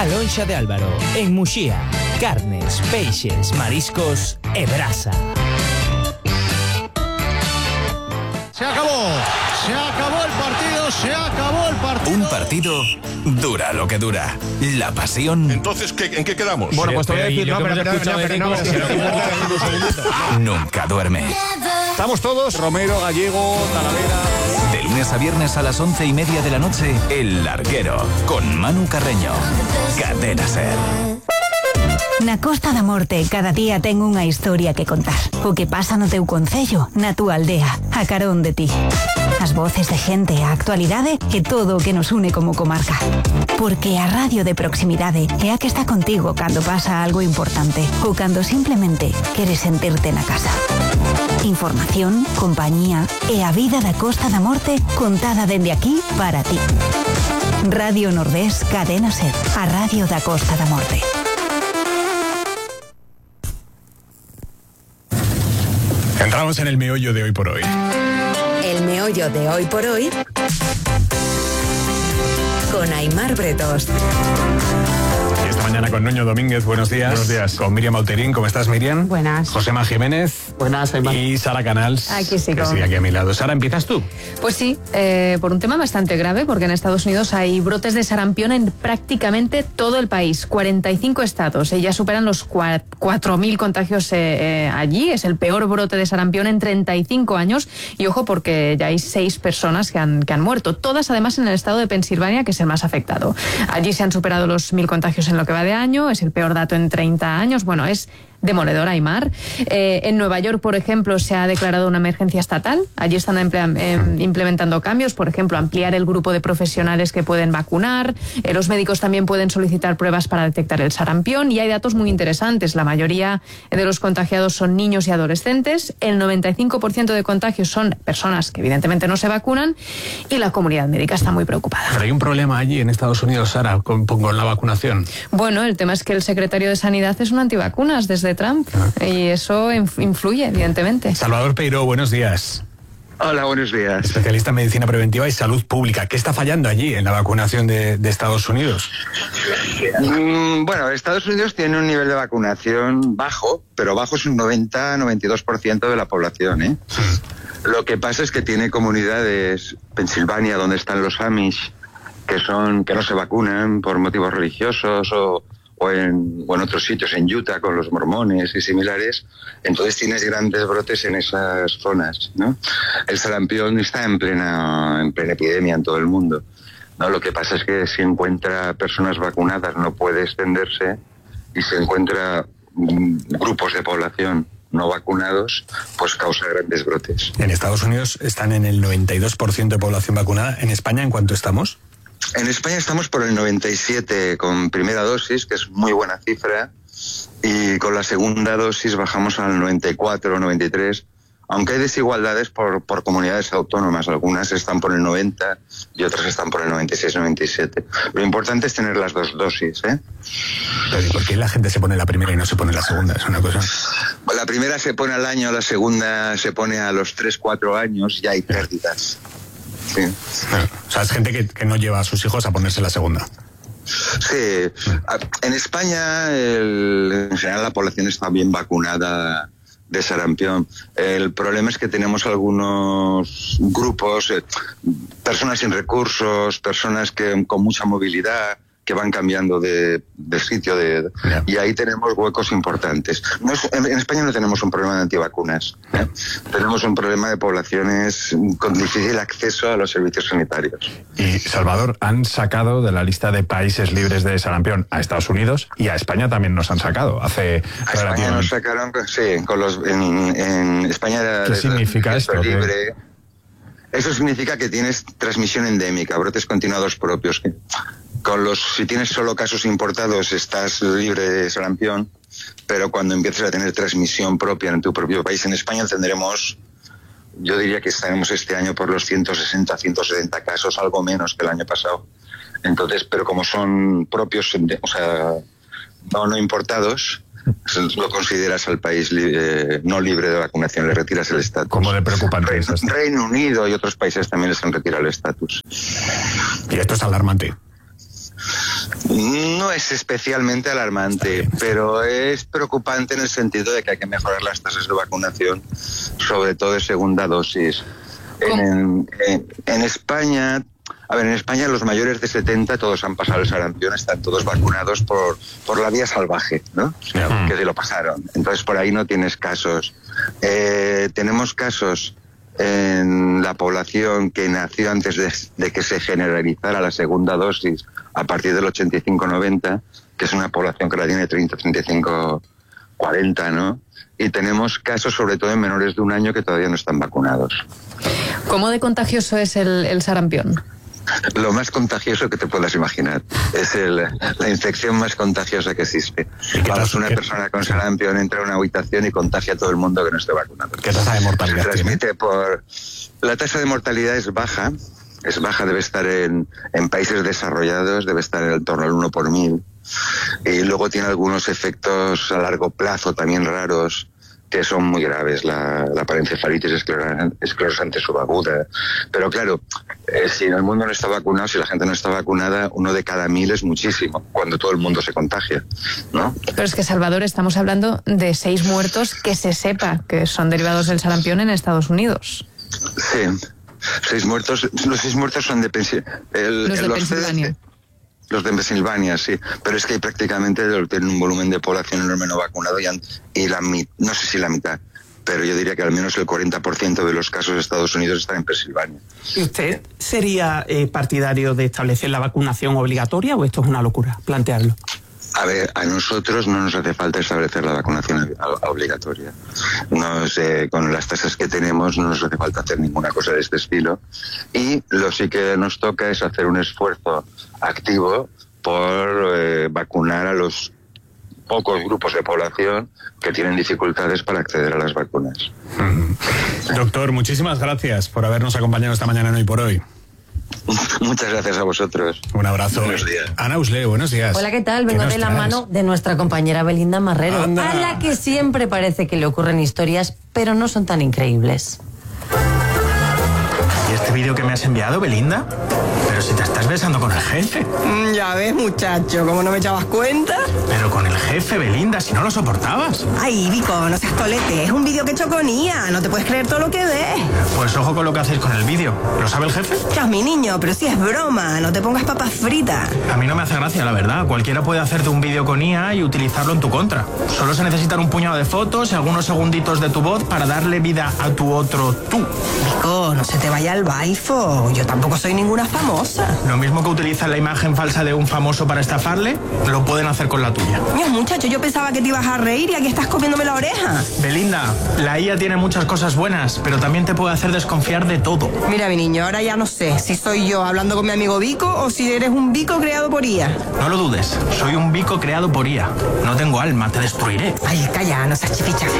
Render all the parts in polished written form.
Alonxa de Álvaro, en Muxía. Carnes, peixes, mariscos e brasa. Se acabó el partido, se acabó el partido. Un partido dura lo que dura. La pasión. Entonces, ¿en qué quedamos? Bueno, pues te voy a decir, Nunca duerme. Estamos todos, Romero, Gallego, Talavera. De lunes a viernes a las 11:30 de la noche, El Larguero, con Manu Carreño. Cadena SER. Na Costa da Morte cada día ten unha historia que contar. O que pasa no teu concello, na túa aldea, a carón de ti. As voces de xente, a actualidade e todo o que nos une como comarca. Porque a radio de proximidade é a que está contigo cando pasa algo importante ou cando simplemente queres sentirte na casa. Información, compañía e a vida da Costa da Morte contada dende aquí para ti. Radio Nordés, Cadena SER, a radio da Costa da Morte. Entramos en el meollo de hoy por hoy. El meollo de hoy por hoy con Aimar Bretos. Y esta mañana con Nuño Domínguez, buenos días. Buenos días. Con Miriam Alterín, ¿cómo estás, Miriam? Buenas. Josema Jiménez. Buenas, Aimar. Y Sara Canals. Aquí sigo. Que sigue aquí a mi lado. Sara, ¿empiezas tú? Pues sí, por un tema bastante grave, porque en Estados Unidos hay brotes de sarampión en prácticamente todo el país, 45 estados. Ya superan los 4.000 contagios allí. Es el peor brote de sarampión en 35 años. Y ojo, porque ya hay 6 personas que han muerto. Todas, además, en el estado de Pensilvania, que es el más afectado. Allí se han superado los 1.000 contagios en lo que va de año. Es el peor dato en 30 años. Bueno, es demoledor, Aimar. En Nueva York, por ejemplo, se ha declarado una emergencia estatal. Allí están implementando cambios, por ejemplo, ampliar el grupo de profesionales que pueden vacunar. Los médicos también pueden solicitar pruebas para detectar el sarampión, y hay datos muy interesantes. La mayoría de los contagiados son niños y adolescentes. El 95% de contagios son personas que evidentemente no se vacunan, y la comunidad médica está muy preocupada. Pero hay un problema allí en Estados Unidos, Sara, con la vacunación. Bueno, el tema es que el secretario de Sanidad es un antivacunas desde Trump, y eso influye, evidentemente. Salvador Peiró, buenos días. Hola, buenos días. Especialista en medicina preventiva y salud pública. ¿Qué está fallando allí en la vacunación de Estados Unidos? Bueno, Estados Unidos tiene un nivel de vacunación bajo, pero bajo es un 90-92% de la población, ¿eh? Lo que pasa es que tiene comunidades, Pensilvania, donde están los Amish, que no se vacunan por motivos religiosos, o en otros sitios, en Utah con los mormones y similares. Entonces tienes grandes brotes en esas zonas, ¿no? El sarampión está en plena epidemia en todo el mundo, ¿no? Lo que pasa es que si encuentra personas vacunadas no puede extenderse, y si encuentra grupos de población no vacunados, pues causa grandes brotes. En Estados Unidos están en el 92% de población vacunada. ¿En España en cuánto estamos? En España estamos por el 97 con primera dosis, que es muy buena cifra, y con la segunda dosis bajamos al 94 o 93, aunque hay desigualdades por comunidades autónomas. Algunas están por el 90 y otras están por el 96-97. Lo importante es tener las dos dosis, ¿eh? Pero ¿por qué la gente se pone la primera y no se pone la segunda? Es una cosa... La primera se pone al año, la segunda se pone a los 3-4 años, y hay pérdidas. Sí. O sea, es gente que no lleva a sus hijos a ponerse la segunda. Sí. En España, en general, la población está bien vacunada de sarampión. El problema es que tenemos algunos grupos, personas sin recursos, personas con mucha movilidad, que van cambiando de sitio, y ahí tenemos huecos importantes. En España no tenemos un problema de antivacunas, ¿eh? Tenemos un problema de poblaciones con difícil acceso a los servicios sanitarios. Y, Salvador, han sacado de la lista de países libres de sarampión a Estados Unidos, y a España también nos han sacado. A España nos sacaron, sí, en España... ¿Qué significa esto? Libre. Eso significa que tienes transmisión endémica, brotes continuados propios. Si tienes solo casos importados, estás libre de sarampión, pero cuando empieces a tener transmisión propia en tu propio país, en España tendremos, yo diría que estaremos este año por los 160, 170 casos, algo menos que el año pasado. Entonces, pero como son propios, o sea, no importados, lo consideras al país no libre de vacunación, le retiras el estatus. ¿Cómo de preocupante es esto? Reino Unido y otros países también les han retirado el estatus. Y esto es alarmante. No es especialmente alarmante, pero es preocupante en el sentido de que hay que mejorar las tasas de vacunación, sobre todo de segunda dosis. En España, en España los mayores de 70 todos han pasado el sarampión, están todos vacunados por la vía salvaje, ¿no? Que se lo pasaron. Entonces por ahí no tienes casos. Tenemos casos en la población que nació antes de que se generalizara la segunda dosis, a partir del 85-90, que es una población que la tiene 30, 35, 40, ¿no? Y tenemos casos sobre todo en menores de 1 año que todavía no están vacunados. ¿Cómo de contagioso es el sarampión? Lo más contagioso que te puedas imaginar. Es la infección más contagiosa que existe. Vamos, una persona con sarampión entra a una habitación y contagia a todo el mundo que no esté vacunado. ¿Qué tasa de mortalidad se transmite por... La tasa de mortalidad es baja, debe estar en países desarrollados, debe estar en torno al 1 por 1000. Y luego tiene algunos efectos a largo plazo también raros, que son muy graves, la parencefalitis esclerosante subaguda. Pero claro, si en el mundo no está vacunado, si la gente no está vacunada, 1 de cada 1000 es muchísimo, cuando todo el mundo se contagia, ¿no? Pero es que, Salvador, estamos hablando de 6 muertos que se sepa que son derivados del sarampión en Estados Unidos. Sí, 6 muertos, los 6 muertos son de Pensilvania. Los de Pensilvania, sí, pero es que prácticamente tienen un volumen de población enorme no vacunado y no sé si la mitad, pero yo diría que al menos el 40% de los casos de Estados Unidos están en Pensilvania. ¿Y usted sería partidario de establecer la vacunación obligatoria o esto es una locura, plantearlo? A ver, a nosotros no nos hace falta establecer la vacunación obligatoria. Con las tasas que tenemos no nos hace falta hacer ninguna cosa de este estilo. Y lo sí que nos toca es hacer un esfuerzo activo por vacunar a los pocos grupos de población que tienen dificultades para acceder a las vacunas. Doctor, muchísimas gracias por habernos acompañado esta mañana en Hoy por Hoy. Muchas gracias a vosotros. Un abrazo. Buenos días. Ana Usle, buenos días. Hola, ¿qué tal? Vengo de la mano de nuestra compañera Belinda Marrero, Anda. a la que siempre parece que le ocurren historias, pero no son tan increíbles. ¿Y este vídeo que me has enviado, Belinda? Pero si te estás besando con el jefe. Ya ves, muchacho, ¿cómo no me echabas cuenta? Pero con el jefe, Belinda, si no lo soportabas. Ay, Vico, no seas tolete, es un vídeo que he hecho con IA, no te puedes creer todo lo que ves. Pues ojo con lo que hacéis con el vídeo. ¿Lo sabe el jefe? Chas, mi niño, pero si es broma, no te pongas papas fritas. A mí no me hace gracia, la verdad. Cualquiera puede hacerte un vídeo con IA y utilizarlo en tu contra. Solo se necesitan un puñado de fotos y algunos segunditos de tu voz para darle vida a tu otro tú. Vico, no se te vaya al baifo, yo tampoco soy ninguna famosa. Lo mismo que utilizan la imagen falsa de un famoso para estafarle, lo pueden hacer con la tuya. Dios, muchacho, yo pensaba que te ibas a reír y aquí estás comiéndome la oreja. Belinda, la IA tiene muchas cosas buenas, pero también te puede hacer desconfiar de todo. Mira, mi niño, ahora ya no sé si soy yo hablando con mi amigo Vico o si eres un Vico creado por IA. No lo dudes, soy un Vico creado por IA. No tengo alma, te destruiré. Ay, calla, no seas chifichafe.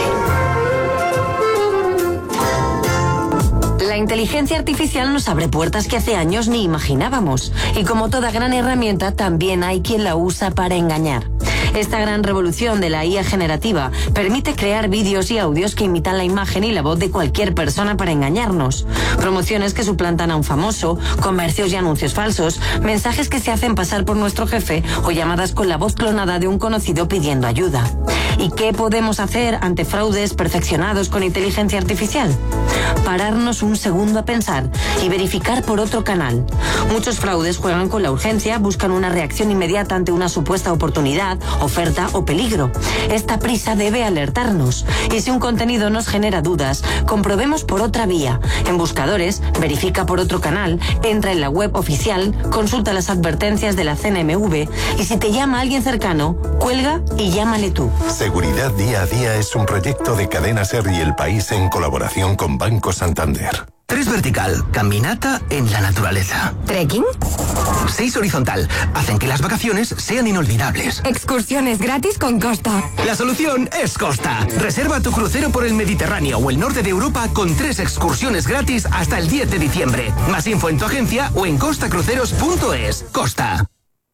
La inteligencia artificial nos abre puertas que hace años ni imaginábamos. Y como toda gran herramienta, también hay quien la usa para engañar. Esta gran revolución de la IA generativa permite crear vídeos y audios que imitan la imagen y la voz de cualquier persona para engañarnos. Promociones que suplantan a un famoso, comercios y anuncios falsos, mensajes que se hacen pasar por nuestro jefe o llamadas con la voz clonada de un conocido pidiendo ayuda. ¿Y qué podemos hacer ante fraudes perfeccionados con inteligencia artificial? Pararnos un segundo a pensar y verificar por otro canal. Muchos fraudes juegan con la urgencia, buscan una reacción inmediata ante una supuesta oportunidad, oferta o peligro. Esta prisa debe alertarnos. Y si un contenido nos genera dudas, comprobemos por otra vía. En buscadores, verifica por otro canal, entra en la web oficial, consulta las advertencias de la CNMV y si te llama alguien cercano, cuelga y llámale tú. Seguridad día a día es un proyecto de Cadena SER y El País en colaboración con Banco Santander. 3 vertical, caminata en la naturaleza. ¿Trekking? 6 horizontal, hacen que las vacaciones sean inolvidables. Excursiones gratis con Costa. La solución es Costa. Reserva tu crucero por el Mediterráneo o el norte de Europa con 3 excursiones gratis hasta el 10 de diciembre. Más info en tu agencia o en costacruceros.es. Costa.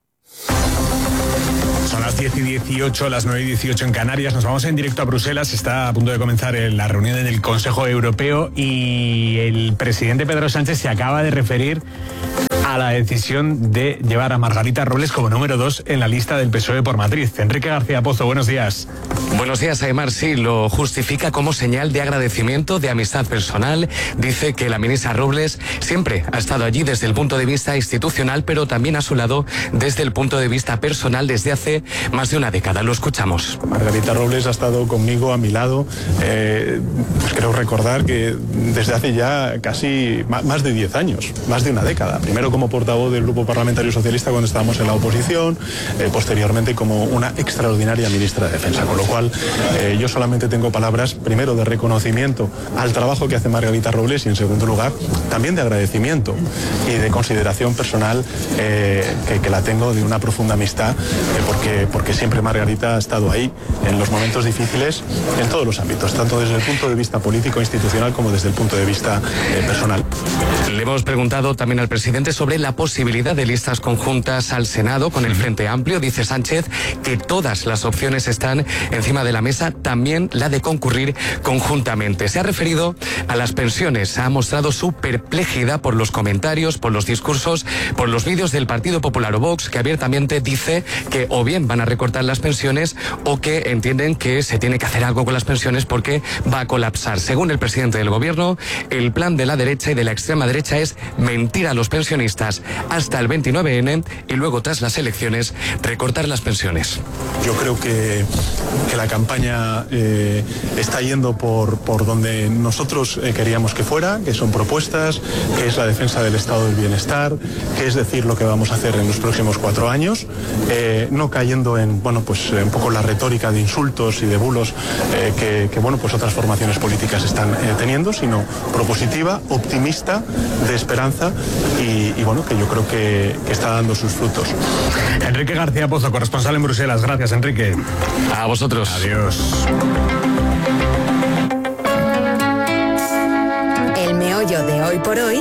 Son las 10:18, las 9:18 en Canarias. Nos vamos en directo a Bruselas. Está a punto de comenzar la reunión del Consejo Europeo y el presidente Pedro Sánchez se acaba de referir a a la decisión de llevar a Margarita Robles como número 2 en la lista del PSOE por Madrid. Enrique García Pozo, buenos días. Buenos días, Aymar. Sí, lo justifica como señal de agradecimiento, de amistad personal. Dice que la ministra Robles siempre ha estado allí desde el punto de vista institucional, pero también a su lado desde el punto de vista personal desde hace más de una década. Lo escuchamos. Margarita Robles ha estado conmigo, a mi lado. Pues creo recordar que desde hace ya casi más de 10 años, más de una década. Primero como portavoz del Grupo Parlamentario Socialista cuando estábamos en la oposición, posteriormente como una extraordinaria ministra de Defensa. Con lo cual, yo solamente tengo palabras, primero de reconocimiento al trabajo que hace Margarita Robles y en segundo lugar, también de agradecimiento y de consideración personal que la tengo, de una profunda amistad, porque siempre Margarita ha estado ahí en los momentos difíciles en todos los ámbitos, tanto desde el punto de vista político, institucional, como desde el punto de vista personal. Le hemos preguntado también al presidente sobre la posibilidad de listas conjuntas al Senado con el Frente Amplio. Dice Sánchez que todas las opciones están encima de la mesa, también la de concurrir conjuntamente. Se ha referido a las pensiones, ha mostrado su perplejidad por los comentarios, por los discursos, por los vídeos del Partido Popular o Vox, que abiertamente dice que o bien van a recortar las pensiones o que entienden que se tiene que hacer algo con las pensiones porque va a colapsar. Según el presidente del gobierno, el plan de la derecha y de la extrema derecha es mentir a los pensionistas hasta el 29N y luego tras las elecciones recortar las pensiones. Yo creo que la campaña está yendo por donde nosotros queríamos que fuera, que son propuestas, que es la defensa del estado del bienestar, que es decir lo que vamos a hacer en los próximos 4 años, no cayendo en un poco la retórica de insultos y de bulos que otras formaciones políticas están teniendo, sino propositiva, optimista, de esperanza y que yo creo que está dando sus frutos. Enrique García Pozo, corresponsal en Bruselas. Gracias, Enrique. A vosotros. Adiós. El meollo de hoy por hoy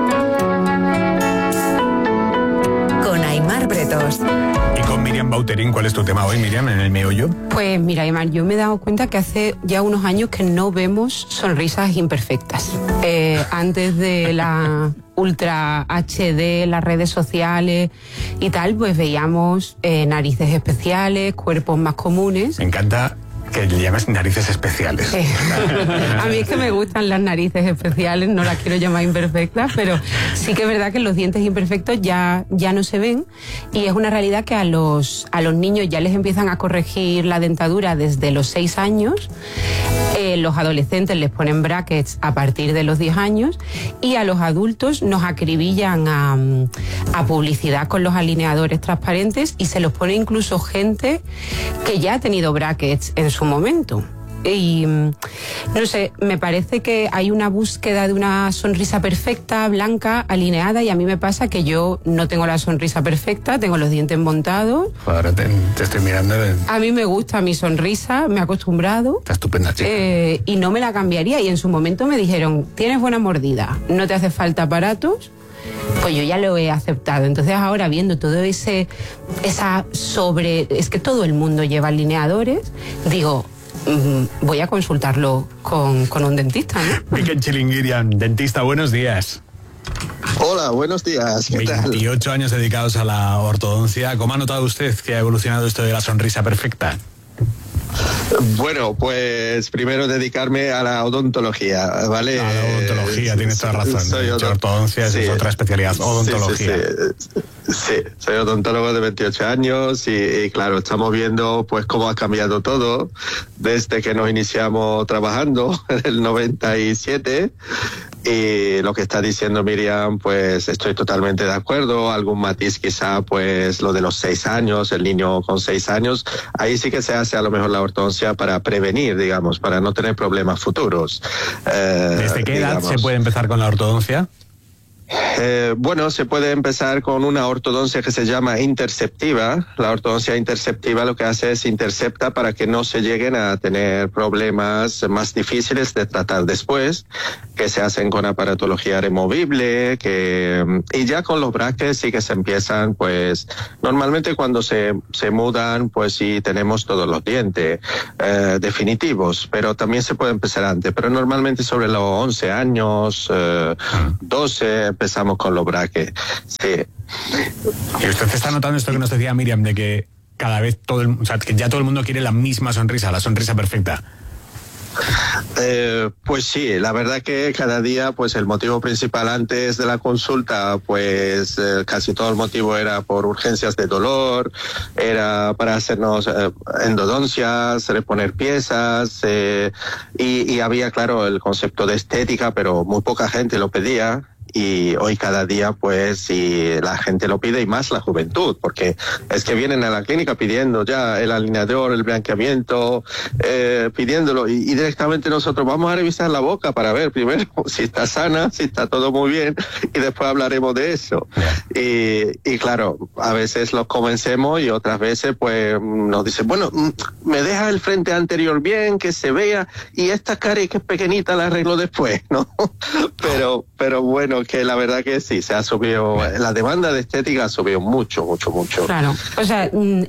con Aymar Bretos. Y con Miriam Bauterín, ¿cuál es tu tema hoy, Miriam, en el meollo? Pues mira, Aymar, yo me he dado cuenta que hace ya unos años que no vemos sonrisas imperfectas. Antes de la Ultra HD, las redes sociales y tal, pues veíamos narices especiales, cuerpos más comunes. Me encanta que le llames narices especiales. A mí es que me gustan las narices especiales, no las quiero llamar imperfectas, pero sí que es verdad que los dientes imperfectos ya no se ven y es una realidad que a los niños ya les empiezan a corregir la dentadura desde los 6 años, los adolescentes les ponen brackets a partir de los 10 años y a los adultos nos acribillan a publicidad con los alineadores transparentes y se los pone incluso gente que ya ha tenido brackets en su momento. Y no sé, me parece que hay una búsqueda de una sonrisa perfecta, blanca, alineada, y a mí me pasa que yo no tengo la sonrisa perfecta, tengo los dientes montados. Ahora te estoy mirando. A mí me gusta mi sonrisa, me he acostumbrado. Está estupenda, chica. Y no me la cambiaría. Y en su momento me dijeron, tienes buena mordida, no te hace falta aparatos. Pues yo ya lo he aceptado. Entonces ahora viendo todo es que todo el mundo lleva alineadores, digo, voy a consultarlo con un dentista, ¿no? Miquel Chilingirian, dentista, buenos días. Hola, buenos días. ¿Qué 28 tal? años dedicados a la ortodoncia. ¿Cómo ha notado usted que ha evolucionado esto de la sonrisa perfecta? Bueno, pues primero dedicarme a la odontología, ¿vale? A la odontología, tienes toda razón. Ortodoncia es otra especialidad, odontología. Sí, soy odontólogo de 28 años y claro, estamos viendo pues cómo ha cambiado todo desde que nos iniciamos trabajando en el 97 y lo que está diciendo Miriam, pues estoy totalmente de acuerdo. Algún matiz quizá, pues lo de los 6 años, el niño con 6 años, ahí sí que se hace a lo mejor la ortodoncia para prevenir, digamos, para no tener problemas futuros. ¿Desde qué edad se puede empezar con la ortodoncia? Bueno, se puede empezar con una ortodoncia que se llama interceptiva. La ortodoncia interceptiva lo que hace es intercepta para que no se lleguen a tener problemas más difíciles de tratar después, que se hacen con aparatología removible, y ya con los brackets sí que se empiezan, pues, normalmente cuando se mudan, pues sí tenemos todos los dientes definitivos, pero también se puede empezar antes, pero normalmente sobre los 11 años, 12, empezamos con los brackets. Sí. ¿Y usted está notando esto que nos decía Miriam, de que cada vez que ya todo el mundo quiere la misma sonrisa, la sonrisa perfecta? Pues sí, la verdad que cada día, pues el motivo principal antes de la consulta, pues casi todo el motivo era por urgencias de dolor, era para hacernos endodoncias, reponer piezas, y había, claro, el concepto de estética, pero muy poca gente lo pedía. Y hoy cada día, pues, si la gente lo pide, y más la juventud, porque es que vienen a la clínica pidiendo ya el alineador, el blanqueamiento, pidiéndolo, y directamente nosotros vamos a revisar la boca para ver primero si está sana, si está todo muy bien, y después hablaremos de eso. Y claro, a veces los convencemos y otras veces, pues, nos dicen, bueno, me deja el frente anterior bien, que se vea, y esta cara que es pequeñita la arreglo después, ¿no? Pero bueno, que la verdad que sí, se ha subido, la demanda de estética ha subido mucho. Claro, o sea,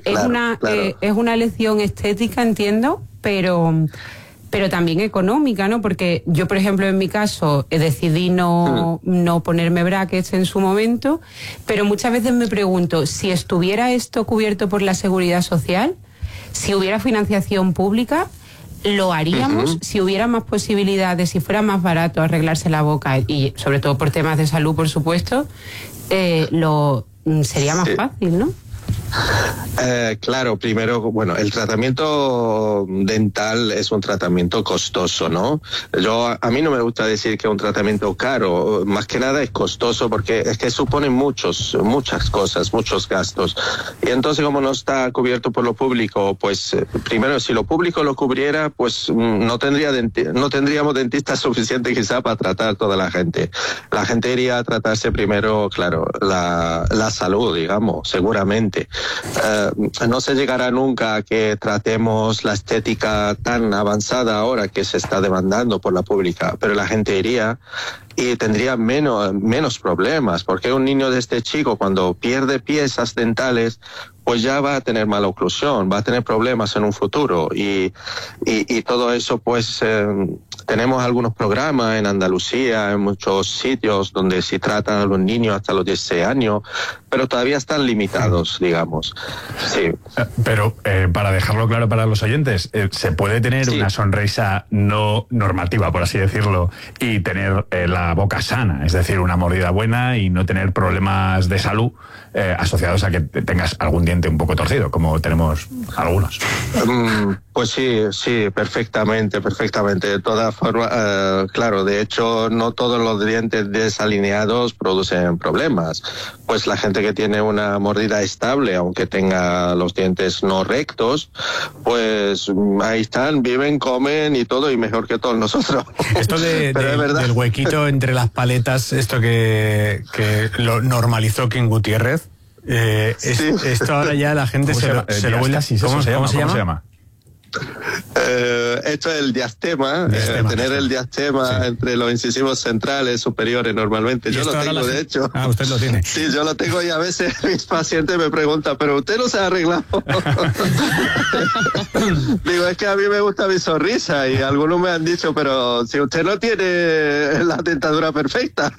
es una elección estética, entiendo, pero también económica, ¿no? Porque yo, por ejemplo, en mi caso, decidí no ponerme brackets en su momento, pero muchas veces me pregunto, si estuviera esto cubierto por la Seguridad Social, si hubiera financiación pública, ¿lo haríamos? Si hubiera más posibilidades, si fuera más barato arreglarse la boca, y sobre todo por temas de salud, por supuesto, sería más fácil, ¿no? Claro, primero, bueno, el tratamiento dental es un tratamiento costoso, ¿no? A mí no me gusta decir que es un tratamiento caro, más que nada es costoso porque es que supone muchas cosas, muchos gastos. Y entonces, como no está cubierto por lo público, pues primero, si lo público lo cubriera, pues no tendríamos dentistas suficientes quizá para tratar toda la gente. La gente iría a tratarse primero, claro, la salud, digamos, seguramente. No se llegará nunca a que tratemos la estética tan avanzada ahora que se está demandando por la pública, pero la gente iría y tendría menos problemas, porque un niño de este chico, cuando pierde piezas dentales, pues ya va a tener mala oclusión, va a tener problemas en un futuro, y todo eso, pues tenemos algunos programas en Andalucía, en muchos sitios donde se tratan a los niños hasta los 16 años, pero todavía están limitados, digamos. Sí. Pero para dejarlo claro para los oyentes, ¿se puede tener una sonrisa no normativa, por así decirlo, y tener la boca sana, es decir, una mordida buena y no tener problemas de salud asociados a que tengas algún diente un poco torcido, como tenemos algunos? Pues sí, perfectamente. De todas formas, claro, de hecho, no todos los dientes desalineados producen problemas. Pues la gente que tiene una mordida estable, aunque tenga los dientes no rectos, pues ahí están, viven, comen y todo, y mejor que todos nosotros. Esto del huequito entre las paletas, esto que lo normalizó King Gutiérrez, esto ahora ya la gente se lo vuelve así. ¿Cómo se llama? Esto es el diastema, tener el diastema entre los incisivos centrales superiores normalmente. Yo lo tengo, de hecho. Usted lo tiene. Sí, yo lo tengo, y a veces mis pacientes me preguntan, ¿pero usted no se ha arreglado? Digo, es que a mí me gusta mi sonrisa, y algunos me han dicho, pero si usted no tiene la dentadura perfecta.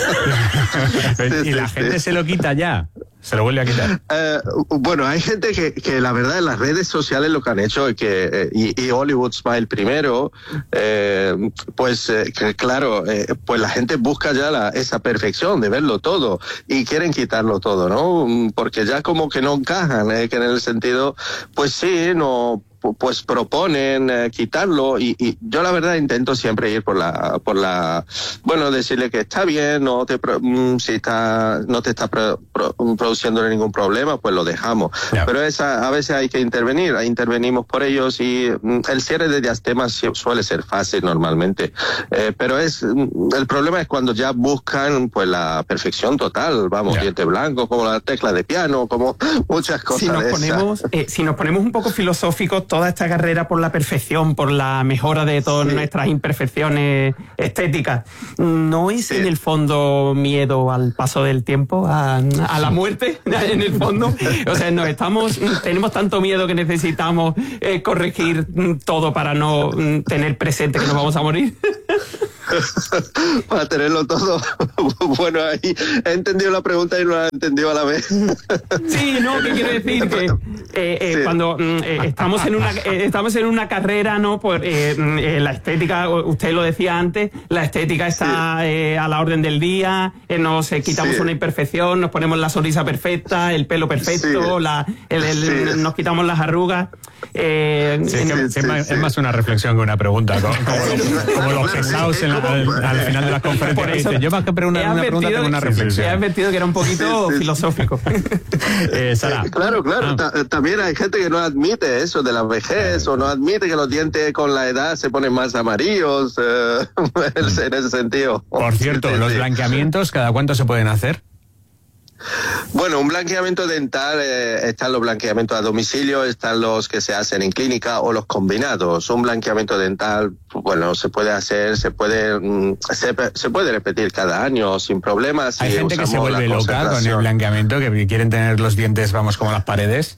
Y la gente se lo quita ya. ¿Se lo vuelve a quitar? Bueno, hay gente que la verdad en las redes sociales lo que han hecho es que, y Hollywood Smile primero, pues claro, pues la gente busca ya esa perfección de verlo todo, y quieren quitarlo todo, ¿no? Porque ya como que no encajan, que en el sentido, pues sí, no, pues proponen quitarlo, y yo la verdad intento siempre ir por la bueno, decirle que está bien, no te está produciendo ningún problema, pues lo dejamos. Pero a veces hay que intervenimos por ellos, y el cierre de diastemas suele ser fácil normalmente, pero el problema es cuando ya buscan pues la perfección total, vamos, diente blanco, como la tecla de piano, como muchas cosas. Si nos ponemos un poco filosóficos, toda esta carrera por la perfección, por la mejora de todas nuestras imperfecciones estéticas, ¿no es en el fondo miedo al paso del tiempo, a la muerte, en el fondo? O sea, tenemos tanto miedo que necesitamos corregir todo para no tener presente que nos vamos a morir. para tenerlo todo bueno ahí. He entendido la pregunta y no la he entendido a la vez. Sí, no, ¿qué quiere decir? Que sí. Cuando estamos en una carrera, ¿no? Pues la estética, usted lo decía antes, la estética está a la orden del día, nos quitamos una imperfección, nos ponemos la sonrisa perfecta, el pelo perfecto, nos quitamos las arrugas. Es más una reflexión que una pregunta, como los pesados al final de las conferencias. Yo más que una pregunta tengo una reflexión. He advertido que era un poquito filosófico. Sara. Claro. También hay gente que no admite eso de la vejez, o no admite que los dientes con la edad se ponen más amarillos, en ese sentido. Por cierto, los blanqueamientos, ¿cada cuánto se pueden hacer? Bueno, un blanqueamiento dental, están los blanqueamientos a domicilio, están los que se hacen en clínica o los combinados. Un blanqueamiento dental, bueno, se puede hacer, se puede repetir cada año sin problemas. Hay gente que se vuelve loca con el blanqueamiento, que quieren tener los dientes, vamos, como las paredes.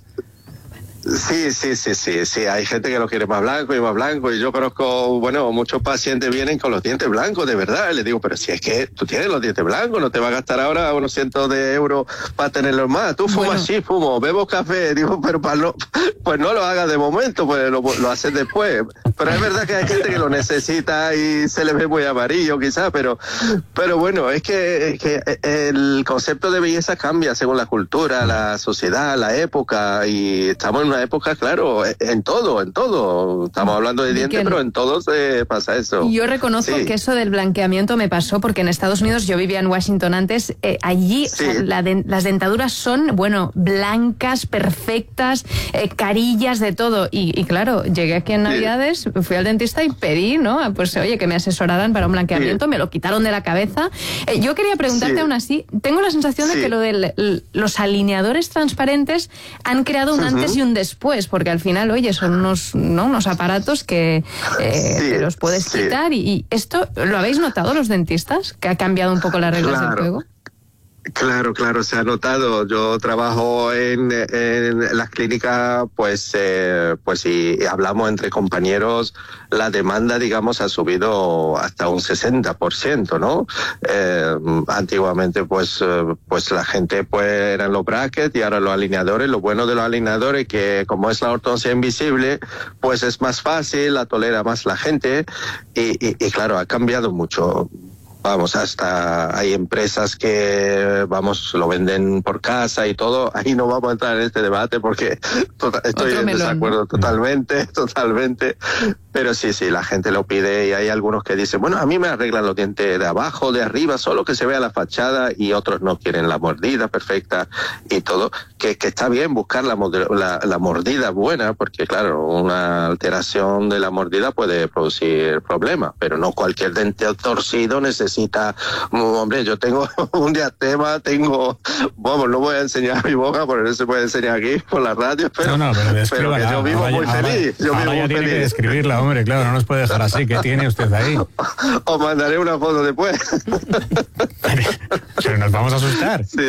Sí, hay gente que lo quiere más blanco, y yo conozco, bueno, muchos pacientes vienen con los dientes blancos, de verdad, y les digo, pero si es que tú tienes los dientes blancos, no te va a gastar ahora unos cientos de euros para tenerlos más, tú fumas, sí, fumo, bebo café, digo, pero pues no lo hagas de momento, pues lo haces después, pero es verdad que hay gente que lo necesita y se le ve muy amarillo quizás, pero bueno, es que el concepto de belleza cambia según la cultura, la sociedad, la época, y estamos en una época, claro, en todo. Estamos hablando de dientes, pero en todo se pasa eso. Yo reconozco que eso del blanqueamiento me pasó porque en Estados Unidos, yo vivía en Washington antes, allí o sea, las dentaduras son, bueno, blancas, perfectas, carillas, de todo. Y claro, llegué aquí en Navidades, fui al dentista y pedí, ¿no? Pues oye, que me asesoraran para un blanqueamiento, me lo quitaron de la cabeza. Yo quería preguntarte aún así, tengo la sensación de que lo de los alineadores transparentes han creado un antes y un después, porque al final, oye, son unos aparatos que te los puedes quitar y esto, ¿lo habéis notado los dentistas? ¿Que ha cambiado un poco las reglas del juego? Claro, se ha notado. Yo trabajo en las clínicas, pues y hablamos entre compañeros, la demanda, digamos, ha subido hasta un 60%, ¿no? Antiguamente, pues la gente, pues eran los brackets y ahora los alineadores. Lo bueno de los alineadores que, como es la ortodoncia invisible, pues es más fácil, la tolera más la gente y claro, ha cambiado mucho. Vamos, hasta hay empresas que, lo venden por casa y todo. Ahí no vamos a entrar en este debate porque estoy en desacuerdo totalmente. Pero sí, la gente lo pide y hay algunos que dicen, bueno, a mí me arreglan los dientes de abajo, de arriba, solo que se vea la fachada, y otros no quieren la mordida perfecta y todo. Que está bien buscar la mordida buena, porque claro, una alteración de la mordida puede producir problemas, pero no cualquier diente torcido necesita, hombre, yo tengo un diastema, no voy a enseñar mi boca porque no se puede enseñar aquí por la radio, pero que yo vivo muy feliz. Tiene que describirla, hombre, claro, no nos puede dejar así. ¿Qué tiene usted ahí? Os mandaré una foto después. Pero nos vamos a asustar. Sí.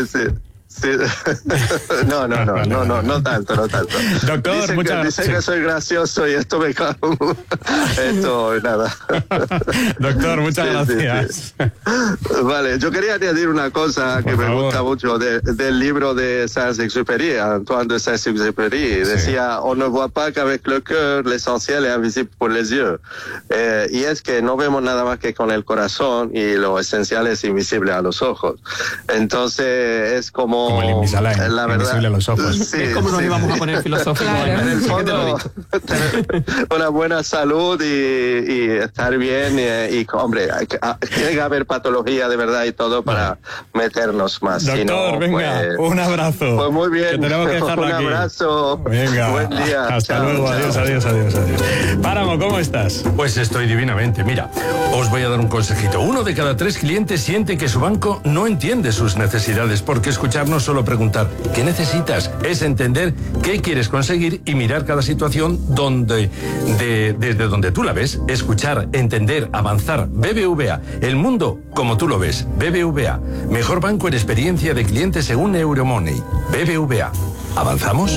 No tanto. Doctor, dicen que soy gracioso y esto me cago. Esto, nada. Doctor, muchas gracias. Vale, yo quería añadir una cosa que me gusta mucho del libro de Saint-Exupéry, Antoine de Saint-Exupéry. Decía, on ne voit pas qu'avec le cœur, l'essentiel est invisible pour les yeux. Y es que no vemos nada más que con el corazón y lo esencial es invisible a los ojos. Entonces, es como el Invisalign, la verdad, invisible a los ojos. Es como nos íbamos a poner filosóficos. En el fondo, una buena salud y estar bien y hombre, tiene que haber patología de verdad y todo para meternos más. Doctor, venga, un abrazo. Pues muy bien. Que tenemos que dejarlo aquí. Un abrazo. Venga. Buen día. Hasta luego. Adiós. Páramo, ¿cómo estás? Pues estoy divinamente. Mira, os voy a dar un consejito. 1 de cada 3 clientes siente que su banco no entiende sus necesidades, porque escucharnos solo preguntar ¿qué necesitas? Es entender qué quieres conseguir y mirar cada situación desde donde tú la ves. Escuchar, entender, avanzar. BBVA, el mundo como tú lo ves. BBVA, mejor banco en experiencia de cliente según Euromoney. BBVA, ¿avanzamos?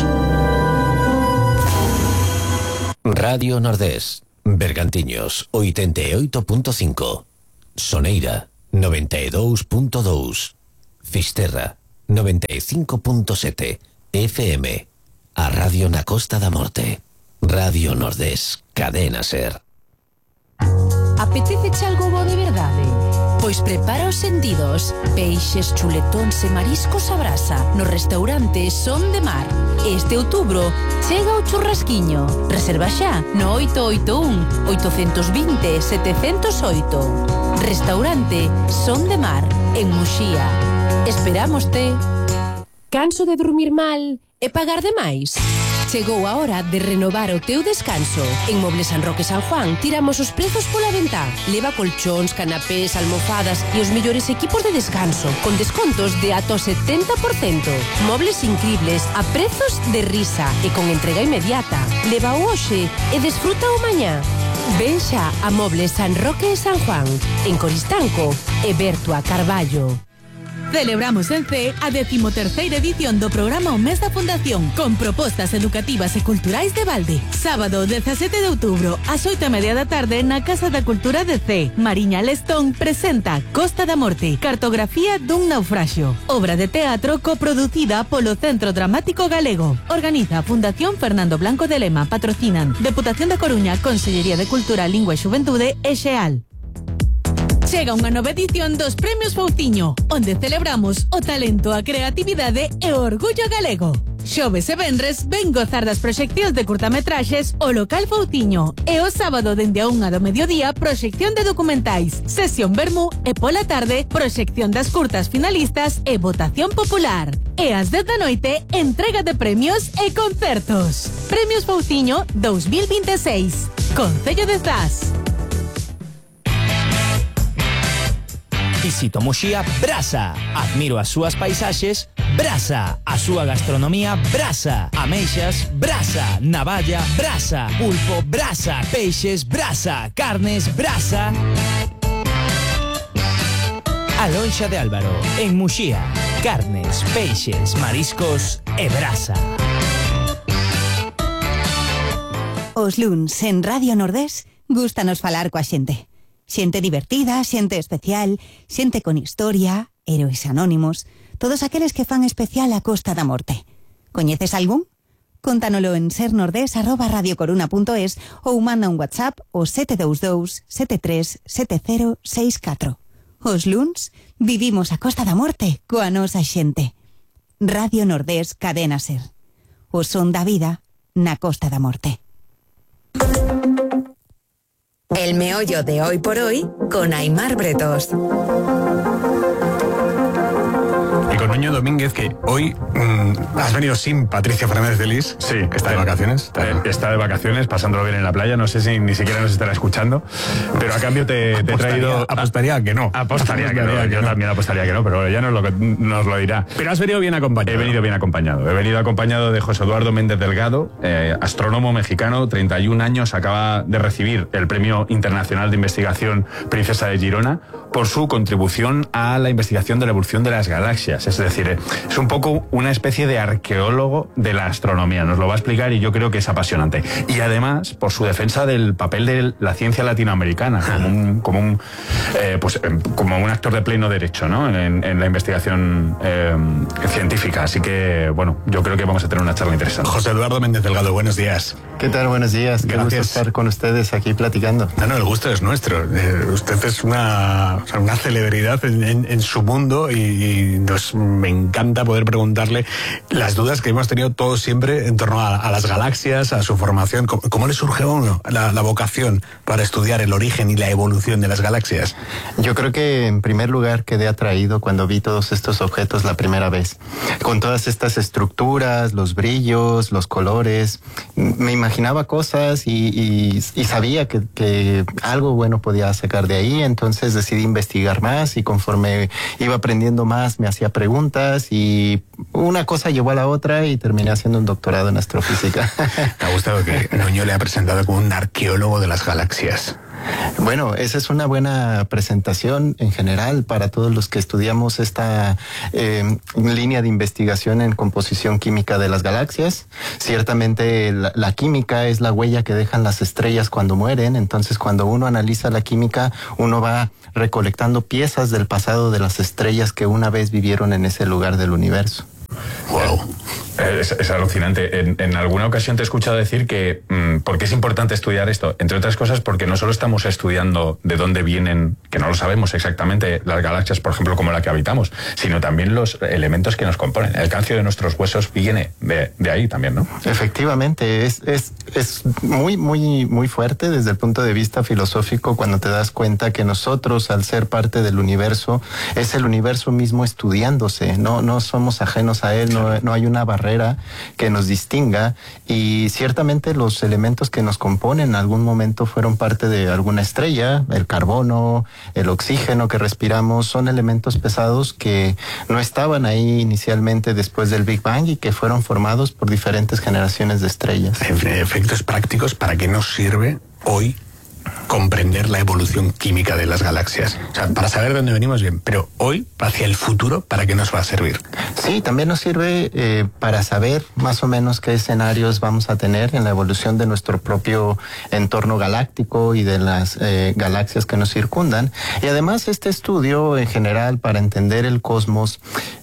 Radio Nordés, Bergantiños, 88.5. Soneira, 92.2. Fisterra, 95.7 FM. A Radio na Costa da Morte. Radio Nordés, Cadena Ser. Apetece algo bo de verdade? Pois prepara os sentidos. Peixes, chuletóns e mariscos a brasa no restaurante Son de Mar. Este outubro chega o churrasquiño. Reserva xa no 881 820 708. Restaurante Son de Mar en Muxía. Esperámoste. Canso de dormir mal e pagar de máis? Chegou a hora de renovar o teu descanso. En Mobles San Roque San Juan tiramos os prezos pola ventá. Leva colchóns, canapés, almofadas e os mellores equipos de descanso, con descontos de ata o 70%. Mobles incribles a prezos de risa e con entrega inmediata. Leva o hoxe e desfruta o mañá. Ven xa a Mobles San Roque e San Juan, en Coristanco e Berto a Carballo. Celebramos en C a 13ª edición do programa O Mes da Fundación, con propostas educativas e culturais de balde. Sábado 17 de outubro, ás 8:30 da tarde, na Casa da Cultura de C. Mariña Lestón presenta Costa da Morte, cartografía dun naufraxio. Obra de teatro coproducida polo Centro Dramático Galego. Organiza a Fundación Fernando Blanco de Lema. Patrocinan Deputación da Coruña, Consellería de Cultura, Lingua e Xuventude e Xeal. Chega unha nova edición dos Premios Fouciño, onde celebramos o talento, a creatividade e o orgullo galego. Xoves e venres ven gozar das proxeccións de curtametraxes o local Fouciño, e o sábado dende a 1 do mediodía proxección de documentais, sesión vermú e pola tarde proxección das curtas finalistas e votación popular. E ás 10 da noite entrega de premios e concertos. Premios Fouciño 2026. Concello de Zas. Visito Muxía Brasa. Admiro as súas paisaxes Brasa. A súa gastronomía Brasa. Ameixas Brasa. Navalla Brasa. Pulpo Brasa. Peixes Brasa. Carnes Brasa. A Lonxa de Álvaro, en Muxía. Carnes, peixes, mariscos e brasa. Os luns en Radio Nordés gústanos falar coa xente. Xente divertida, xente especial, xente con historia, héroes anónimos, todos aqueles que fan especial a Costa da Morte. Coñeces algún? Contanolo en sernordes@radiocoruna.es ou manda un WhatsApp ao 722 73 7064. Os luns vivimos a Costa da Morte coa nosa xente. Radio Nordés, Cadena Ser. O son da vida na Costa da Morte. El meollo de hoy por hoy con Aimar Bretos. Y con Nuño Domínguez, que hoy has venido sin Patricia Fernández de Lis. Sí, que está de vacaciones. Está de vacaciones, pasándolo bien en la playa. No sé si ni siquiera nos estará escuchando. Pero a cambio te he traído... Apostaría que no. Apostaría que no. Yo también apostaría que no, pero ella nos lo dirá. Pero has venido bien acompañado. He venido bien acompañado. He venido acompañado de José Eduardo Méndez Delgado, astrónomo mexicano, 31 años, acaba de recibir el Premio Internacional de Investigación Princesa de Girona por su contribución a la investigación de la evolución de las galaxias. Es decir, es un poco una especie de arqueólogo de la astronomía. Nos lo va a explicar y yo creo que es apasionante. Y además, por su defensa del papel de la ciencia latinoamericana como un actor de pleno derecho, ¿no? en la investigación científica. Así que, bueno, yo creo que vamos a tener una charla interesante. José Eduardo Méndez Delgado, buenos días. ¿Qué tal? Buenos días. Qué gusto estar con ustedes aquí platicando. No, el gusto es nuestro. Usted es una celebridad en su mundo y me encanta poder preguntarle las dudas que hemos tenido todos siempre en torno a las galaxias, a su formación. ¿Cómo le surge a uno la vocación para estudiar el origen y la evolución de las galaxias? Yo creo que en primer lugar quedé atraído cuando vi todos estos objetos la primera vez. Con todas estas estructuras, los brillos, los colores. Me imaginaba cosas y sabía que algo bueno podía sacar de ahí. Entonces decidí investigar más y conforme iba aprendiendo más me hacía preguntas y una cosa llevó a la otra y terminé haciendo un doctorado en astrofísica. Me ha gustado que Nuño le ha presentado como un arqueólogo de las galaxias. Bueno, esa es una buena presentación en general para todos los que estudiamos esta línea de investigación en composición química de las galaxias. Ciertamente la química es la huella que dejan las estrellas cuando mueren, entonces cuando uno analiza la química, uno va recolectando piezas del pasado de las estrellas que una vez vivieron en ese lugar del universo. Wow. Es alucinante. En alguna ocasión te he escuchado decir que ¿por qué es importante estudiar esto? Entre otras cosas porque no solo estamos estudiando de dónde vienen, que no lo sabemos exactamente, las galaxias, por ejemplo, como la que habitamos, sino también los elementos que nos componen. El calcio de nuestros huesos viene de ahí también, ¿no? Efectivamente, es muy, muy, muy fuerte desde el punto de vista filosófico cuando te das cuenta que nosotros, al ser parte del universo, es el universo mismo estudiándose, no somos ajenos a él, no hay una barrera que nos distinga, y ciertamente los elementos que nos componen en algún momento fueron parte de alguna estrella. El carbono, el oxígeno que respiramos son elementos pesados que no estaban ahí inicialmente después del Big Bang y que fueron formados por diferentes generaciones de estrellas. En efectos prácticos, ¿para qué nos sirve hoy comprender la evolución química de las galaxias? O sea, para saber dónde venimos bien, pero hoy, hacia el futuro, ¿para qué nos va a servir? Sí, también nos sirve para saber más o menos qué escenarios vamos a tener en la evolución de nuestro propio entorno galáctico y de las galaxias que nos circundan. Y además este estudio en general para entender el cosmos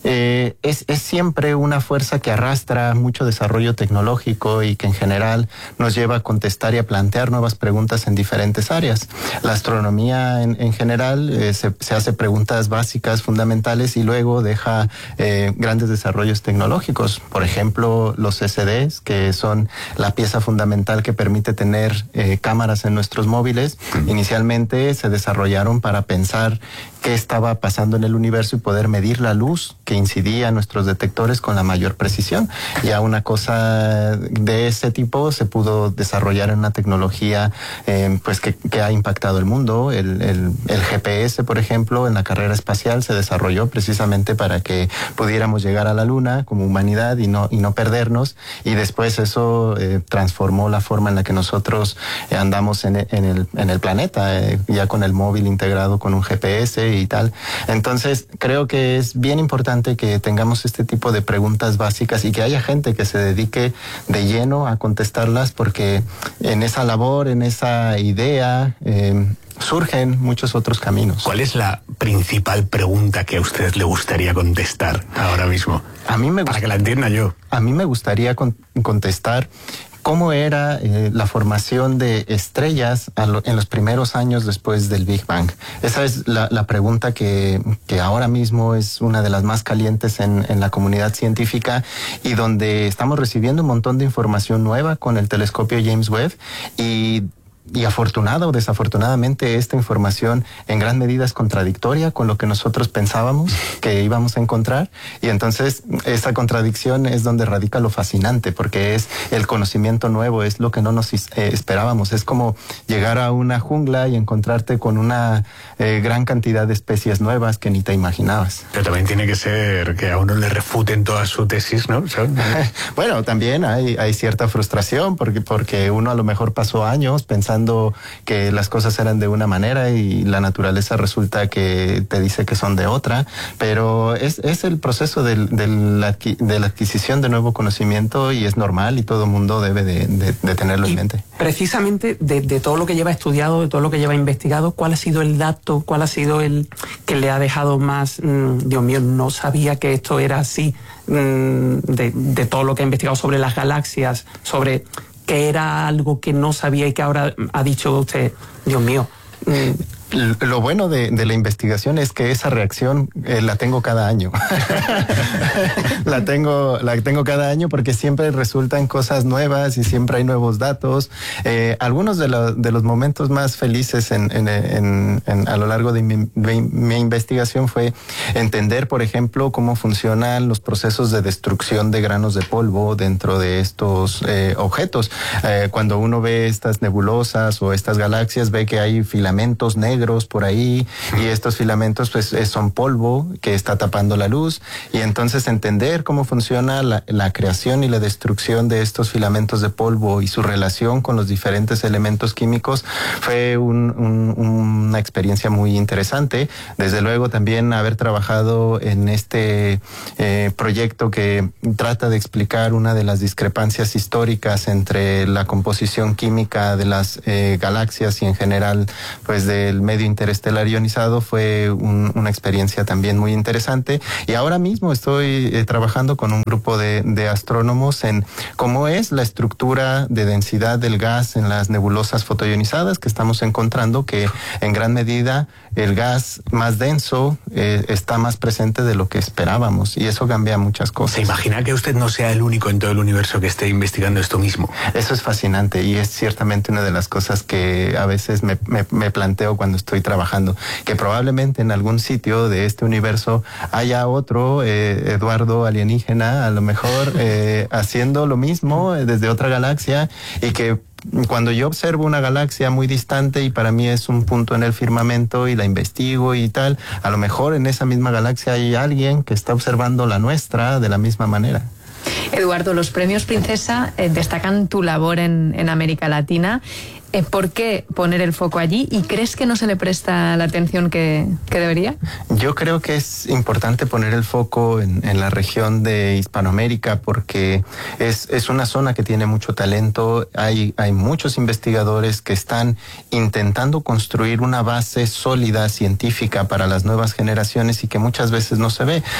es siempre una fuerza que arrastra mucho desarrollo tecnológico y que en general nos lleva a contestar y a plantear nuevas preguntas en diferentes áreas. La astronomía en general se hace preguntas básicas, fundamentales, y luego deja grandes desarrollos tecnológicos. Por ejemplo, los SDs, que son la pieza fundamental que permite tener cámaras en nuestros móviles. Inicialmente se desarrollaron para pensar qué estaba pasando en el universo y poder medir la luz que incidía en nuestros detectores con la mayor precisión. Ya una cosa de ese tipo se pudo desarrollar en una tecnología pues que ha impactado el mundo. El GPS, por ejemplo, en la carrera espacial se desarrolló precisamente para que pudiéramos llegar a la Luna como humanidad y no perdernos, y después eso transformó la forma en la que nosotros andamos en el planeta, ya con el móvil integrado con un GPS y tal. Entonces creo que es bien importante que tengamos este tipo de preguntas básicas y que haya gente que se dedique de lleno a contestarlas, porque en esa labor, en esa idea, surgen muchos otros caminos. ¿Cuál es la principal pregunta que a usted le gustaría contestar ahora mismo? Para que la entienda yo. A mí me gustaría contestar cómo era la formación de estrellas en los primeros años después del Big Bang. Esa es la pregunta que ahora mismo es una de las más calientes en la comunidad científica, y donde estamos recibiendo un montón de información nueva con el telescopio James Webb, y afortunado o desafortunadamente esta información en gran medida es contradictoria con lo que nosotros pensábamos que íbamos a encontrar, y entonces esa contradicción es donde radica lo fascinante, porque es el conocimiento nuevo, es lo que no nos esperábamos. Es como llegar a una jungla y encontrarte con una gran cantidad de especies nuevas que ni te imaginabas. Pero también tiene que ser que a uno le refuten toda su tesis, ¿no? Bueno, también hay cierta frustración porque uno a lo mejor pasó años pensando que las cosas eran de una manera y la naturaleza resulta que te dice que son de otra, pero es el proceso de la adquisición de nuevo conocimiento, y es normal y todo mundo debe de tenerlo en mente. Precisamente de todo lo que lleva estudiado, de todo lo que lleva investigado, ¿cuál ha sido el dato, cuál ha sido el que le ha dejado más, Dios mío, no sabía que esto era así, de todo lo que ha investigado sobre las galaxias, sobre que era algo que no sabía y que ahora ha dicho usted, Dios mío? Lo bueno de la investigación es que esa reacción la tengo cada año. la tengo cada año porque siempre resultan cosas nuevas y siempre hay nuevos datos. Algunos de los momentos más felices a lo largo de mi investigación fue entender, por ejemplo, cómo funcionan los procesos de destrucción de granos de polvo dentro de estos objetos. Cuando uno ve estas nebulosas o estas galaxias, ve que hay filamentos negros negros por ahí, y estos filamentos pues son polvo que está tapando la luz, y entonces entender cómo funciona la creación y la destrucción de estos filamentos de polvo y su relación con los diferentes elementos químicos fue una experiencia muy interesante. Desde luego también haber trabajado en este proyecto que trata de explicar una de las discrepancias históricas entre la composición química de las galaxias y en general pues del medio interestelar ionizado fue una experiencia también muy interesante. Y ahora mismo estoy trabajando con un grupo de astrónomos en cómo es la estructura de densidad del gas en las nebulosas fotoionizadas que estamos encontrando, que en gran medida el gas más denso está más presente de lo que esperábamos, y eso cambia muchas cosas. ¿Se imagina que usted no sea el único en todo el universo que esté investigando esto mismo? Eso es fascinante y es ciertamente una de las cosas que a veces me planteo cuando estoy trabajando, que probablemente en algún sitio de este universo haya otro Eduardo alienígena, a lo mejor haciendo lo mismo desde otra galaxia, y que cuando yo observo una galaxia muy distante y para mí es un punto en el firmamento y la investigo y tal, a lo mejor en esa misma galaxia hay alguien que está observando la nuestra de la misma manera. Eduardo, los premios Princesa destacan tu labor en América Latina. ¿Por qué poner el foco allí? ¿Y crees que no se le presta la atención que debería? Yo creo que es importante poner el foco en la región de Hispanoamérica porque es una zona que tiene mucho talento. Hay muchos investigadores que están intentando construir una base sólida científica para las nuevas generaciones y que muchas veces no se ve.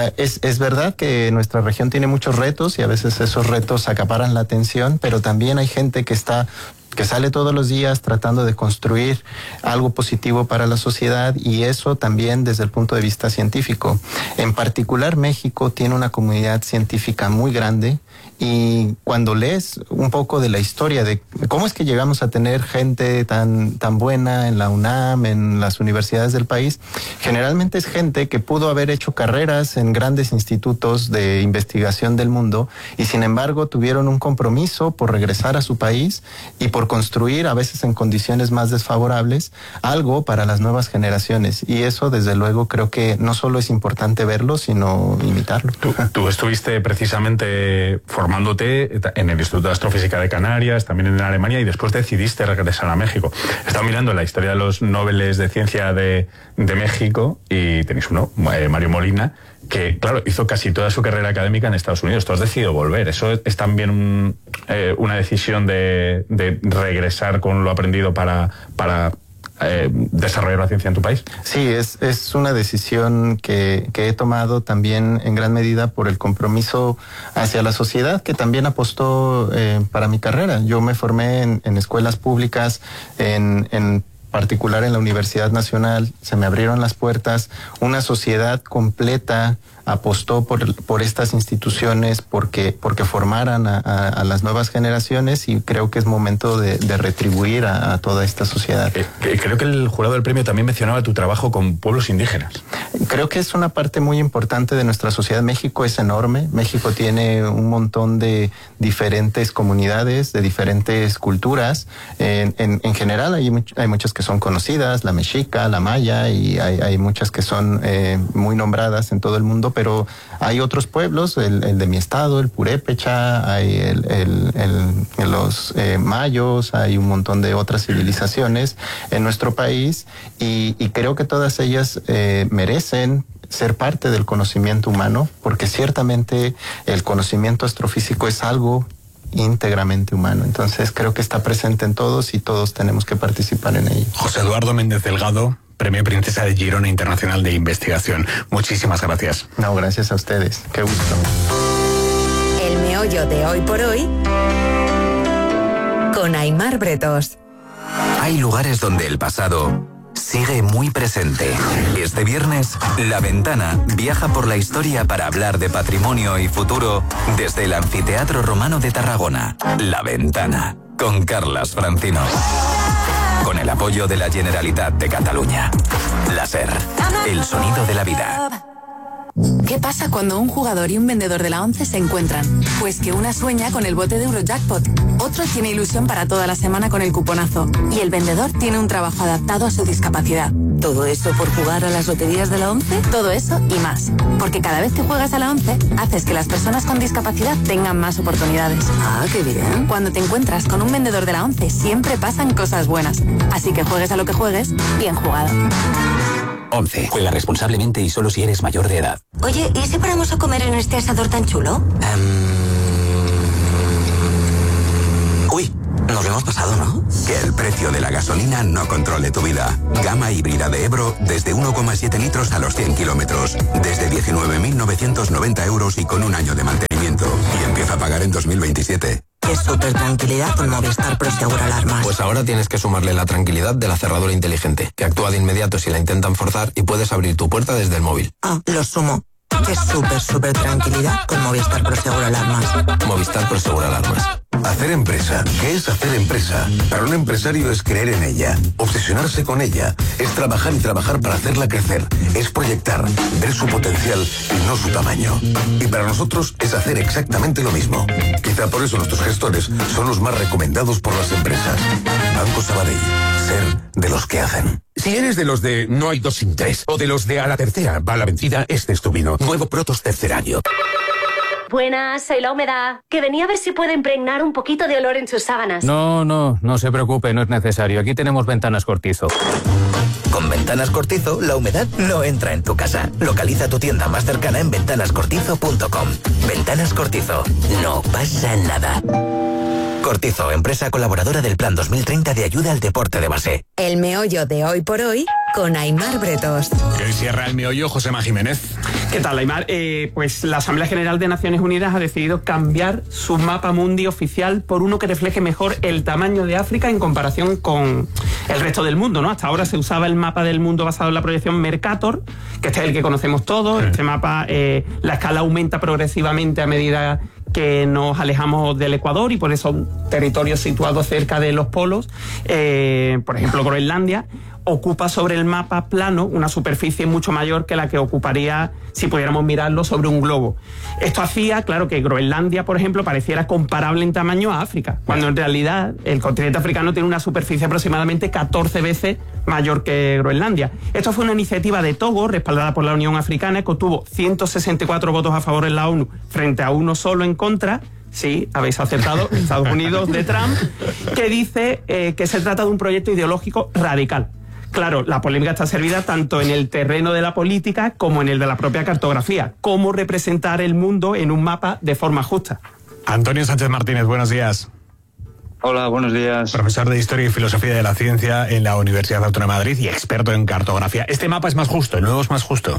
Es verdad que nuestra región tiene muchos retos y a veces esos retos acaparan la atención, pero también hay gente que sale todos los días tratando de construir algo positivo para la sociedad, y eso también desde el punto de vista científico. En particular, México tiene una comunidad científica muy grande, y cuando lees un poco de la historia de cómo es que llegamos a tener gente tan buena en la UNAM, en las universidades del país, generalmente es gente que pudo haber hecho carreras en grandes institutos de investigación del mundo y sin embargo tuvieron un compromiso por regresar a su país y por construir, a veces en condiciones más desfavorables, algo para las nuevas generaciones. Y eso, desde luego, creo que no solo es importante verlo, sino imitarlo. Tú estuviste precisamente formándote en el Instituto de Astrofísica de Canarias, también en Alemania, y después decidiste regresar a México. He estado mirando la historia de los Nobeles de Ciencia de México y tenéis uno, Mario Molina, que, claro, hizo casi toda su carrera académica en Estados Unidos. Tú has decidido volver. ¿Eso es también una decisión de regresar con lo aprendido para desarrollar la ciencia en tu país? Sí, es una decisión que he tomado también en gran medida por el compromiso hacia la sociedad, que también apostó para mi carrera. Yo me formé en escuelas públicas, en particular en la Universidad Nacional. Se me abrieron las puertas, una sociedad completa apostó por estas instituciones porque formaran a las nuevas generaciones, y creo que es momento de retribuir a toda esta sociedad. Creo que el jurado del premio también mencionaba tu trabajo con pueblos indígenas. Creo que es una parte muy importante de nuestra sociedad. México es enorme. México tiene un montón de diferentes comunidades, de diferentes culturas. En general hay muchas que son conocidas, la mexica, la maya, y hay muchas que son muy nombradas en todo el mundo, pero hay otros pueblos, el de mi estado, el purépecha, hay los mayos, hay un montón de otras civilizaciones en nuestro país, y creo que todas ellas merecen ser parte del conocimiento humano, porque ciertamente el conocimiento astrofísico es algo íntegramente humano. Entonces creo que está presente en todos y todos tenemos que participar en ello. José Eduardo Méndez Delgado, Premio Princesa de Girona Internacional de Investigación. Muchísimas gracias. No, gracias a ustedes. Qué gusto. El meollo de hoy por hoy con Aimar Bretos. Hay lugares donde el pasado sigue muy presente. Este viernes, La Ventana viaja por la historia para hablar de patrimonio y futuro desde el Anfiteatro Romano de Tarragona. La Ventana, con Carlas Francino. Con el apoyo de la Generalitat de Cataluña. La SER, el sonido de la vida. ¿Qué pasa cuando un jugador y un vendedor de la 11 se encuentran? Pues que una sueña con el bote de Eurojackpot, otro tiene ilusión para toda la semana con el cuponazo y el vendedor tiene un trabajo adaptado a su discapacidad. ¿Todo eso por jugar a las loterías de la 11? Todo eso y más. Porque cada vez que juegas a la 11, haces que las personas con discapacidad tengan más oportunidades. Ah, qué bien. Cuando te encuentras con un vendedor de la 11, siempre pasan cosas buenas. Así que juegues a lo que juegues, bien jugado. 11. Juega responsablemente y solo si eres mayor de edad. Oye, ¿y si paramos a comer en este asador tan chulo? Uy, nos lo hemos pasado, ¿no? Que el precio de la gasolina no controle tu vida. Gama híbrida de Ebro desde 1,7 litros a los 100 kilómetros. Desde 19.990 euros y con un año de mantenimiento. Y empieza a pagar en 2027. Es súper tranquilidad con Movistar Prosegur Alarmas. Pues ahora tienes que sumarle la tranquilidad de la cerradura inteligente, que actúa de inmediato si la intentan forzar y puedes abrir tu puerta desde el móvil. Ah, lo sumo. Es súper tranquilidad con Movistar Prosegur Alarmas. Movistar Prosegur Alarmas. Hacer empresa. ¿Qué es hacer empresa? Para un empresario es creer en ella, obsesionarse con ella, es trabajar y trabajar para hacerla crecer, es proyectar, ver su potencial y no su tamaño. Y para nosotros es hacer exactamente lo mismo. Quizá por eso nuestros gestores son los más recomendados por las empresas. Banco Sabadell. Ser de los que hacen. Si eres de los de no hay 2 sin 3 o de los de a la tercera va la vencida, este es tu vino. Nuevo Protos tercer año. Buenas, soy La Humedad, que venía a ver si puedo impregnar un poquito de olor en sus sábanas. No se preocupe, no es necesario. Aquí tenemos Ventanas Cortizo. Con Ventanas Cortizo, la humedad no entra en tu casa. Localiza tu tienda más cercana en ventanascortizo.com. Ventanas Cortizo. No pasa nada. Cortizo, empresa colaboradora del Plan 2030 de ayuda al deporte de base. El meollo de hoy por hoy con Aimar Bretos. Que hoy cierra el meollo Josema Jiménez. ¿Qué tal, Aimar? Pues la Asamblea General de Naciones Unidas ha decidido cambiar su mapa mundi oficial por uno que refleje mejor el tamaño de África en comparación con el resto del mundo, ¿no? Hasta ahora se usaba el mapa del mundo basado en la proyección Mercator, que este es el que conocemos todos. Este mapa, la escala aumenta progresivamente a medida que nos alejamos del Ecuador y por eso territorios situados cerca de los polos, por ejemplo Groenlandia, ocupa sobre el mapa plano una superficie mucho mayor que la que ocuparía si pudiéramos mirarlo sobre un globo. Esto hacía, claro, que Groenlandia, por ejemplo, pareciera comparable en tamaño a África, cuando en realidad el continente africano tiene una superficie aproximadamente 14 veces mayor que Groenlandia. Esto fue una iniciativa de Togo, respaldada por la Unión Africana, que obtuvo 164 votos a favor en la ONU frente a uno solo en contra. Sí, habéis acertado, Estados Unidos de Trump, que dice que se trata de un proyecto ideológico radical. Claro, la polémica está servida tanto en el terreno de la política como en el de la propia cartografía. ¿Cómo representar el mundo en un mapa de forma justa? Antonio Sánchez Martínez, buenos días. Hola, buenos días. Profesor de Historia y Filosofía de la Ciencia en la Universidad Autónoma de Madrid y experto en cartografía. ¿Este mapa es más justo? ¿El nuevo es más justo?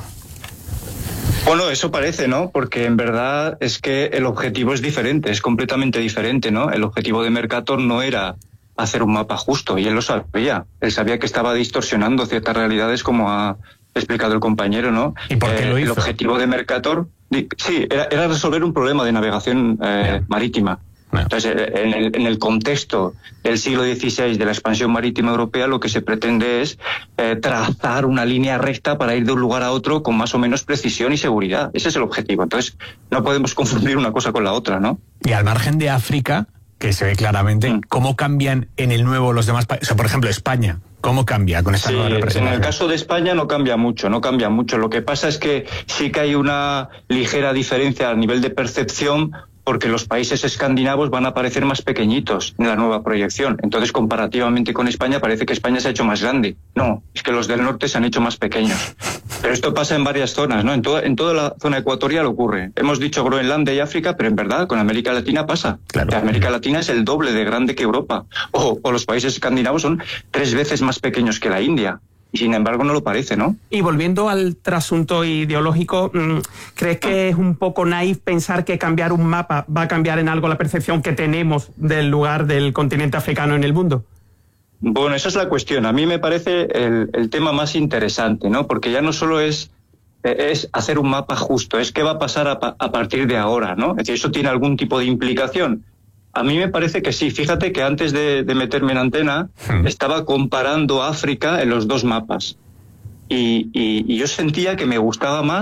Bueno, eso parece, ¿no? Porque en verdad es que el objetivo es diferente, es completamente diferente, ¿no? El objetivo de Mercator no era hacer un mapa justo, y él lo sabía. Él sabía que estaba distorsionando ciertas realidades, como ha explicado el compañero, ¿no? ¿Y por qué lo hizo? El objetivo de Mercator, sí, era resolver un problema de navegación marítima. Entonces, en el contexto del siglo XVI de la expansión marítima europea, lo que se pretende es trazar una línea recta para ir de un lugar a otro con más o menos precisión y seguridad. Ese es el objetivo. Entonces, no podemos confundir una cosa con la otra, ¿no? Y al margen de África, que se ve claramente, ¿cómo cambian en el nuevo los demás países? O sea, por ejemplo, España, ¿cómo cambia con esta nueva representación? En el caso de España no cambia mucho. Lo que pasa es que sí que hay una ligera diferencia a nivel de percepción, porque los países escandinavos van a parecer más pequeñitos en la nueva proyección. Entonces, comparativamente con España, parece que España se ha hecho más grande. No, es que los del norte se han hecho más pequeños. Pero esto pasa en varias zonas, ¿no? En toda la zona ecuatorial ocurre. Hemos dicho Groenlandia y África, pero en verdad con América Latina pasa. Claro. América Latina es el doble de grande que Europa. O los países escandinavos son 3 veces más pequeños que la India. Y sin embargo no lo parece, ¿no? Y volviendo al trasunto ideológico, ¿crees que es un poco naif pensar que cambiar un mapa va a cambiar en algo la percepción que tenemos del lugar del continente africano en el mundo? Bueno, esa es la cuestión. A mí me parece el tema más interesante, ¿no? Porque ya no solo es hacer un mapa justo, es qué va a pasar a partir de ahora, ¿no? Es decir, ¿eso tiene algún tipo de implicación? A mí me parece que sí. Fíjate que antes de meterme en antena estaba comparando África en los dos mapas y yo sentía que me gustaba más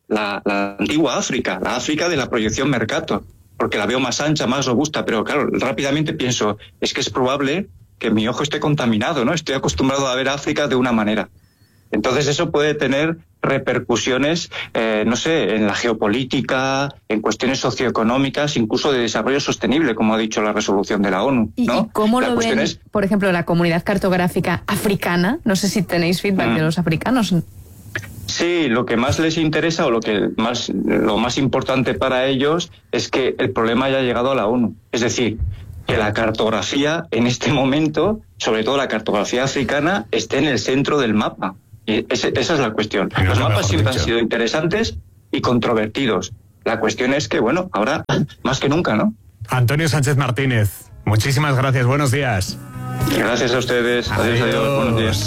la antigua África, la África de la proyección Mercator, porque la veo más ancha, más robusta, pero claro, rápidamente pienso, es que es probable que mi ojo esté contaminado, ¿no? Estoy acostumbrado a ver África de una manera. Entonces eso puede tener repercusiones, no sé, en la geopolítica, en cuestiones socioeconómicas, incluso de desarrollo sostenible, como ha dicho la resolución de la ONU, ¿no? ¿Y cómo lo ven, por ejemplo, la comunidad cartográfica africana? No sé si tenéis feedback de los africanos. Sí, lo que más les interesa o lo más importante para ellos es que el problema haya llegado a la ONU. Es decir, que la cartografía en este momento, sobre todo la cartografía africana, esté en el centro del mapa. Y esa es la cuestión. Los mapas siempre han sido interesantes y controvertidos. La cuestión es que, bueno, ahora más que nunca, ¿no? Antonio Sánchez Martínez, muchísimas gracias. Buenos días. Gracias a ustedes. Adiós, adiós. Buenos días.